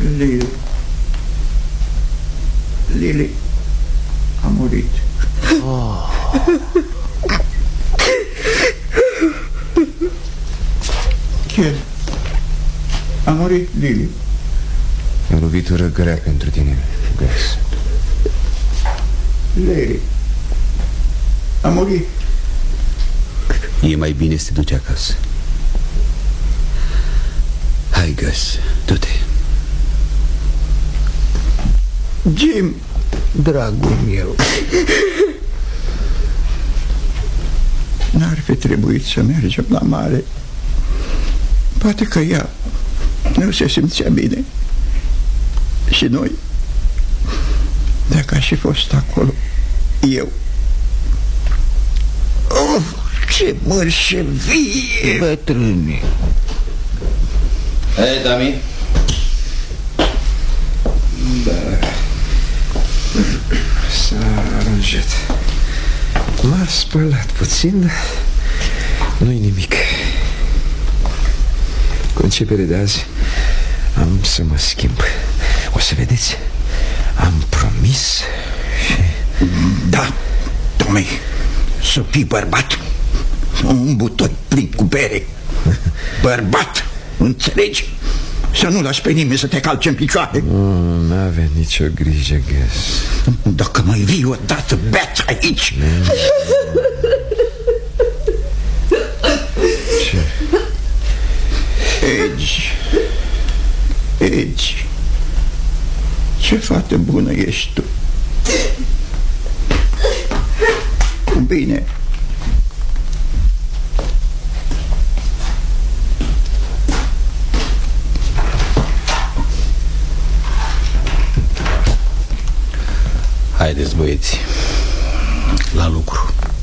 Lili a murit. Chiar a murit Lili. E o lovitură grea pentru tine, Gus. Lili a murit. E mai bine să te duci acasă. Hai, Gus, du-te. Jim, dragul meu, n-ar fi trebuit să mergem la mare. Poate că ea nu se simțea bine. Și noi, dacă aș fi fost acolo, eu. Of, ce mărșăvie! bătrâne. Hai, Dami. Da. S-a aranjat. M-a spălat puțin, dar nu-i nimic. Cu începere de azi am să mă schimb. O să vedeți, am promis și... Da, Tommy, să fii bărbat. Un butoi plin cu bere. Bărbat, înțelegi? Să nu lași pe nimeni să te calce în picioare. N-avea nicio grijă, Gus. Dacă mai vii odată beat aici. Ce? Edge, ce fată bună ești tu. Bine. Haideți, băieți, la lucru.